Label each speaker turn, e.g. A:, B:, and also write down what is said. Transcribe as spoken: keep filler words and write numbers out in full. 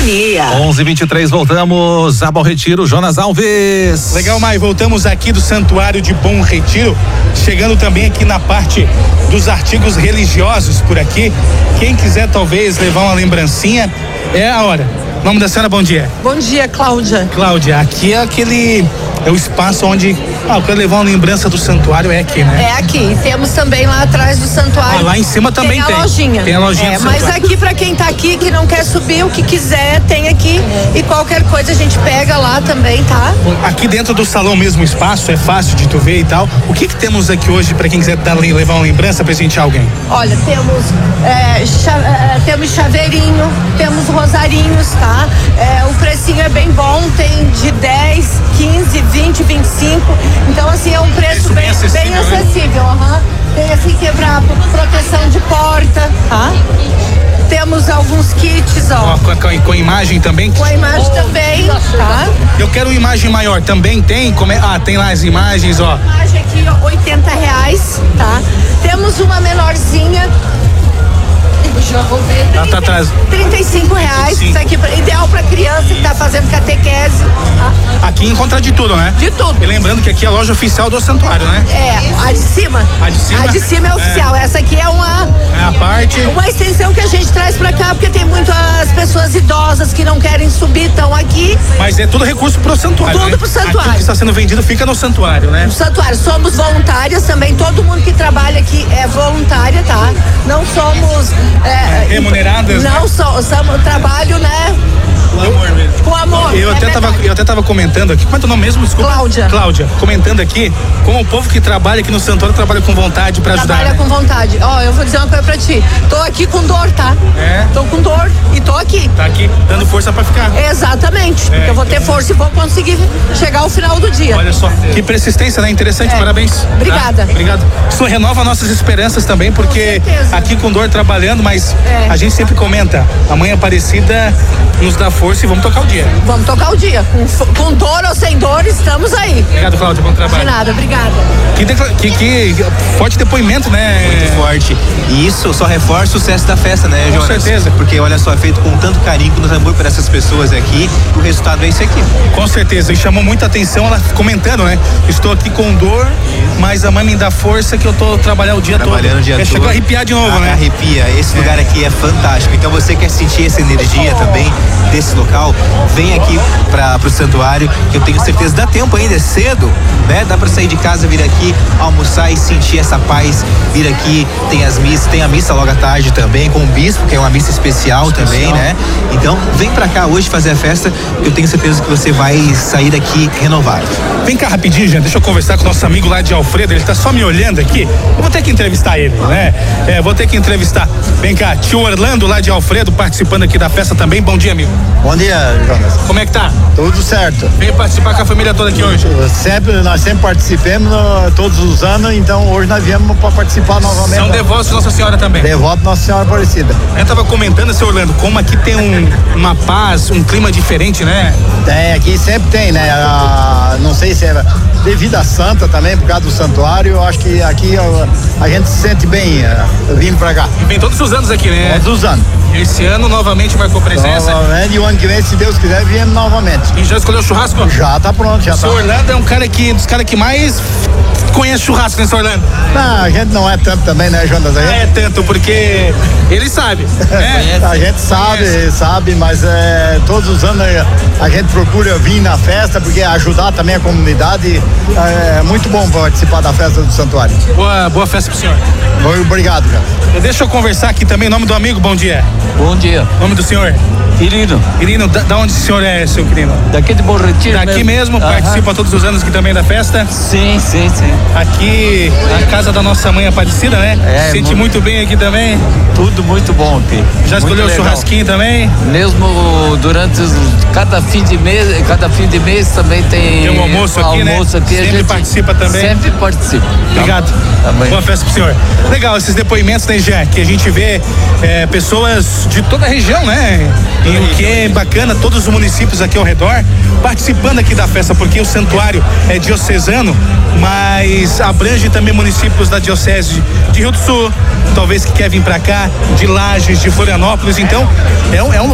A: sintonia.
B: onze e vinte e três, voltamos a Bom Retiro, Jonas Alves.
C: Legal, Mai, voltamos aqui do Santuário de Bom Retiro, chegando também aqui na parte dos artigos religiosos por aqui. Quem quiser talvez levar uma lembrancinha, é a hora. O nome da senhora, bom dia.
D: Bom dia, Cláudia.
C: Cláudia, aqui é aquele, é o espaço onde, ah, eu quero levar uma lembrança do santuário, é aqui, né?
D: É aqui, temos também lá atrás do santuário.
C: Ah, lá em cima também tem.
D: Tem a lojinha.
C: Tem a lojinha
D: é,
C: do
D: mas
C: santuário.
D: aqui pra quem tá aqui, que não quer subir, o que quiser, tem aqui. E qualquer coisa a gente pega lá também, tá?
C: Aqui dentro do salão mesmo, o espaço é fácil de tu ver e tal. O que que temos aqui hoje pra quem quiser dar, levar uma lembrança, presentear alguém?
D: Olha, temos, é, cha, é, temos chaveirinho, temos rosarinhos, tá? É, o precinho é bem bom, tem de dez, quinze, vinte, vinte e cinco. Então, assim, é um preço bem, bem acessível. Bem acessível, uhum. Tem assim, quebrar proteção de porta, tá? Temos alguns kits, ó.
C: ó com, com, com imagem também?
D: Com a imagem também, tá?
C: Eu quero uma imagem maior, também tem? Como é? Ah, tem lá as imagens, ó.
D: A imagem aqui, ó, oitenta reais, tá? Temos uma menorzinha.
C: Ela tá atrás.
D: trinta e cinco reais, isso aqui é ideal pra criança que tá fazendo catequese. Tá?
C: Aqui encontra de tudo, né?
D: De tudo.
C: E lembrando que aqui é a loja oficial do santuário, né?
D: É, a de cima.
C: A de cima?
D: A de cima é oficial, é. Essa aqui é uma...
C: É a parte...
D: Uma extensão que a gente traz pra cá, porque tem muitas pessoas idosas que não querem subir, estão aqui.
C: Mas é tudo recurso pro santuário,
D: Tudo
C: né?
D: pro santuário.
C: Aquilo que está sendo vendido fica no santuário, né?
D: No santuário, somos voluntárias também, todo mundo que trabalha aqui é voluntária, tá? Não somos... É,
C: remuneradas?
D: Não,
C: né?
D: so, somos trabalho, né?
C: Com amor mesmo.
D: Com amor.
C: Eu,
D: é
C: até tava, eu até tava comentando aqui, quanto é o nome mesmo? Desculpa.
D: Cláudia.
C: Cláudia, comentando aqui, como o povo que trabalha aqui no santuário trabalha com vontade pra ajudar.
D: Trabalha
C: né?
D: com vontade. Ó, oh, eu vou dizer uma coisa pra ti. Tô aqui com dor, tá?
C: É?
D: Tô com dor e tô aqui.
C: Tá aqui, dando força pra ficar.
D: Exatamente. É, porque eu vou ter força e vou conseguir chegar ao final do dia.
C: Olha só, que persistência, né? Interessante, é. Parabéns.
D: Obrigada.
C: Tá? Obrigado. Isso renova nossas esperanças também, porque com aqui com dor trabalhando, mas é. A gente sempre comenta, a Mãe Aparecida nos dá força e vamos tocar o dia.
D: Vamos tocar o dia. Com, com dor ou sem dor, estamos aí.
C: Obrigado, Cláudia, bom trabalho.
D: De nada, obrigada.
C: Que, que, que forte depoimento, né?
E: Muito forte. E isso só reforça o sucesso da festa, né, Jonas?
C: Com certeza.
E: Porque, olha só, é feito com tanto carinho, com tanto amor por essas pessoas aqui, o resultado é esse aqui.
C: Com certeza, e chamou muita atenção ela comentando, né? Estou aqui com dor, mas a mãe me dá força que eu tô trabalhando o dia
E: Trabalhando
C: todo.
E: o dia
C: é,
E: todo.
C: Chegou a arrepiar de novo,
E: ah,
C: né?
E: Arrepia. Esse é. lugar aqui é fantástico. Então você quer sentir essa energia também desse local, vem aqui para pro santuário, que eu tenho certeza, dá tempo ainda, é cedo, né? Dá para sair de casa, vir aqui, almoçar e sentir essa paz, vir aqui, tem as missas, tem a missa logo à tarde também, com o bispo, que é uma missa especial, especial. também, né? Então, vem pra cá hoje fazer a festa, eu tenho certeza que você vai sair daqui renovado.
C: Vem cá rapidinho, gente, deixa eu conversar com o nosso amigo lá de Alfredo, ele tá só me olhando aqui, eu vou ter que entrevistar ele, né? É, vou ter que entrevistar. Vem cá, tio Orlando lá de Alfredo, participando aqui da festa também, bom dia, amigo.
F: Bom dia, Jonas.
C: Como é que tá?
F: Tudo certo.
C: Veio participar com a família toda aqui hoje?
F: Sempre, nós sempre participamos no, todos os anos, então hoje nós viemos para participar novamente.
C: São devotos de Nossa Senhora também?
F: Devoto Nossa Senhora Aparecida.
C: Eu tava comentando, seu Orlando, como aqui tem um, uma paz, um clima diferente, né?
F: Tem, aqui sempre tem, né? A, não sei se é devido à santa também, por causa do santuário, eu acho que aqui a, a gente se sente bem uh, vindo pra cá.
C: E vem todos os anos aqui, né?
F: Todos os anos.
C: Esse ano novamente marcou presença.
F: Novamente, e o ano que vem, se Deus quiser, viemos novamente.
C: E já escolheu o churrasco?
F: Já tá pronto, já
C: o
F: tá.
C: O Orlando é um cara que, dos caras que mais conhece churrasco, né, seu Orlando?
F: Não, a gente não é tanto também, né, Jonas?
C: Gente... É tanto, porque ele sabe. Né?
F: A gente sabe, conhece. sabe, mas é, todos os anos a gente procura vir na festa, porque ajudar também a comunidade é muito bom participar da festa do santuário.
C: Boa, boa festa pro senhor.
F: Obrigado, cara.
C: Deixa eu conversar aqui também, nome do amigo, bom dia.
G: Bom dia.
C: Nome do senhor?
G: Irino.
C: Irino, da, da onde o senhor é, seu querido?
G: Daqui de Bom Retiro.
C: Daqui mesmo, mesmo
G: uh-huh.
C: participa todos os anos aqui também da festa?
G: Sim, sim, sim.
C: Aqui, a casa da nossa mãe Aparecida, né?
G: É,
C: sente muito, muito bem aqui também?
G: Tudo muito bom aqui.
C: Já escolheu o churrasquinho também?
G: Mesmo durante cada fim de mês, cada fim de mês também tem,
C: tem um almoço aqui,
G: almoço
C: né?
G: Aqui,
C: sempre participa também?
G: Sempre participa.
C: Obrigado.
G: Tá
C: Boa festa pro senhor. Legal, esses depoimentos, né, Jean? Que a gente vê é, pessoas de toda a região, né? E o que é bacana, todos os municípios aqui ao redor participando aqui da festa, porque o santuário é diocesano, mas abrange também municípios da diocese de Rio do Sul, talvez que quer vir pra cá, de Lages, de Florianópolis, então é um, é um